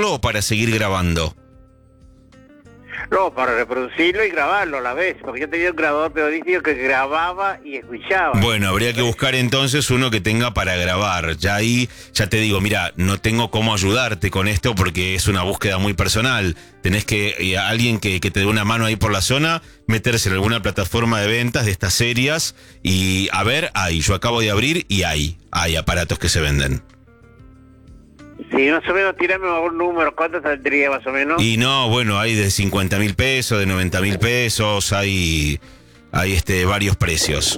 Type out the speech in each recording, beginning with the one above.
reproducirlo o para seguir grabando? No, para reproducirlo y grabarlo a la vez, porque yo tenía un grabador periodístico que grababa y escuchaba. Bueno, habría que buscar entonces uno que tenga para grabar. Ya ahí, ya te digo, mira, no tengo cómo ayudarte con esto porque es una búsqueda muy personal. Tenés que, alguien que te dé una mano ahí por la zona, meterse en alguna plataforma de ventas de estas serias y a ver, yo acabo de abrir y hay aparatos que se venden. Sí, más o menos, tírame un número, ¿cuánto saldría más o menos? Y no, bueno, hay de 50.000 pesos, de 90.000 pesos, hay varios precios.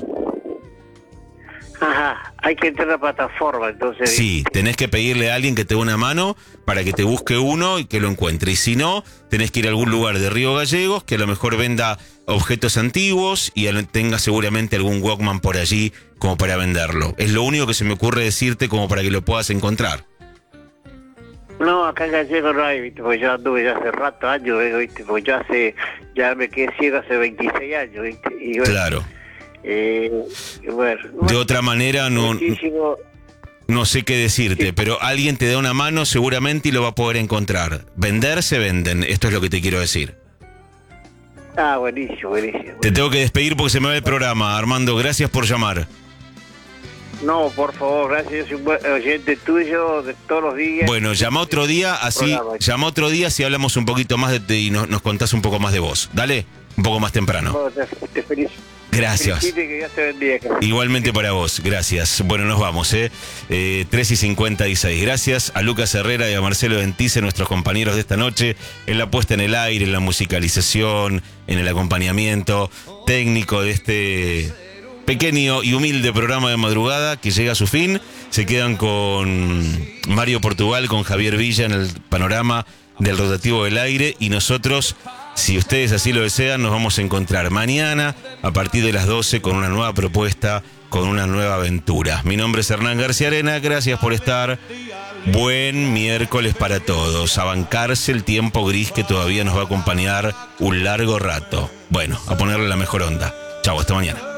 Ajá, hay que entrar a la plataforma, entonces. Sí, tenés que pedirle a alguien que te dé una mano para que te busque uno y que lo encuentre. Y si no, tenés que ir a algún lugar de Río Gallegos que a lo mejor venda objetos antiguos y tenga seguramente algún Walkman por allí como para venderlo. Es lo único que se me ocurre decirte como para que lo puedas encontrar. No, acá en Gallego no hay, ¿viste? Porque yo anduve ya hace rato, años, ¿viste? Porque ya me quedé ciego hace 26 años, ¿viste? Y bueno, Claro. Bueno, De otra manera no sé qué decirte, pero alguien te da una mano seguramente y lo va a poder encontrar. Vender se venden, esto es lo que te quiero decir. Ah, buenísimo. Te tengo que despedir porque se me va el programa. Armando, gracias por llamar. No, por favor, gracias, yo soy un buen oyente tuyo de todos los días. Bueno, llama otro día, así hablamos un poquito más y nos contás un poco más de vos. Dale, un poco más temprano. Bueno, te felicito. Gracias. Que Dios te bendiga. Igualmente para vos, gracias. Bueno, nos vamos, 3:56. Gracias a Lucas Herrera y a Marcelo Dentice, nuestros compañeros de esta noche, en la puesta en el aire, en la musicalización, en el acompañamiento técnico de este pequeño y humilde programa de madrugada que llega a su fin. Se quedan con Mario Portugal, con Javier Villa en el panorama del rotativo del aire y nosotros, si ustedes así lo desean, nos vamos a encontrar mañana a partir de las 12 con una nueva propuesta, con una nueva aventura. Mi nombre es Hernán García Arena, gracias por estar. Buen miércoles para todos. A bancarse el tiempo gris que todavía nos va a acompañar un largo rato. Bueno, a ponerle la mejor onda. Chau, hasta mañana.